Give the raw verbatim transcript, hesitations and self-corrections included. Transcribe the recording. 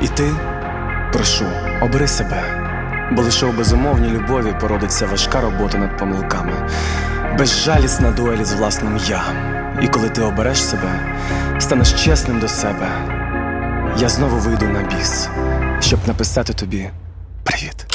І ти, прошу, обери себе, бо лише у безумовній любові породиться важка робота над помилками, безжалісна дуель з власним «я». І коли ти обереш себе, станеш чесним до себе, я знову вийду на біс, щоб написати тобі привіт.